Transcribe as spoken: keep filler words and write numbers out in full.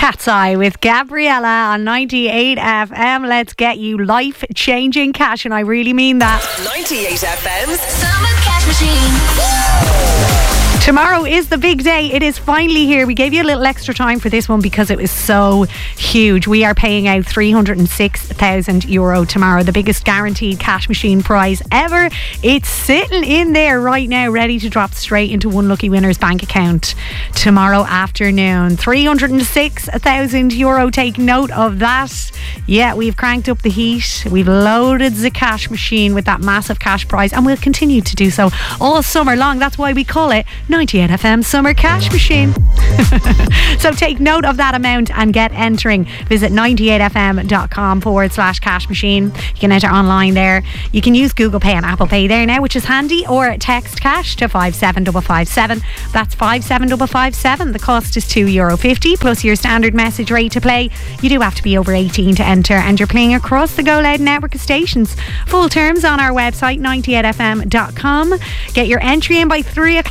Cat's Eye with Gabriella on ninety-eight F M. Let's get you life-changing cash, and I really mean that. ninety-eight F M's Summer Cash Machine. Tomorrow is the big day. It is finally here. We gave you a little extra time for this one because it was so huge. We are paying out three hundred six thousand euro tomorrow, the biggest guaranteed cash machine prize ever. It's sitting in there right now, ready to drop straight into one lucky winner's bank account tomorrow afternoon. three hundred six thousand euro. Take note of that. Yeah, we've cranked up the heat. We've loaded the cash machine with that massive cash prize, and we'll continue to do so all summer long. That's why we call it ninety-eight F M Summer Cash Machine. So take note of that amount and get entering. Visit ninety-eight f m dot com forward slash cash machine. You can enter online there. You can use Google Pay and Apple Pay there now, which is handy, or text cash to five seven five five seven. That's five seven five five seven. The cost is two euro fifty plus your standard message rate to play. You do have to be over eighteen to enter, and you're playing across the Go Loud network of stations. Full terms on our website ninety-eight f m dot com. Get your entry in by three o'clock